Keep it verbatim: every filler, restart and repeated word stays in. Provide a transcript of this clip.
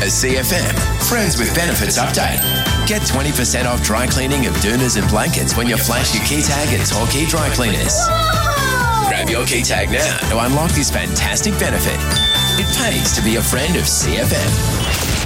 A C F M Friends with Benefits update. Get twenty percent off dry cleaning of doonas and blankets when you flash your key tag at Torquay Dry Cleaners. Whoa! Grab your key tag now to unlock this fantastic benefit. It pays to be a friend of C F M.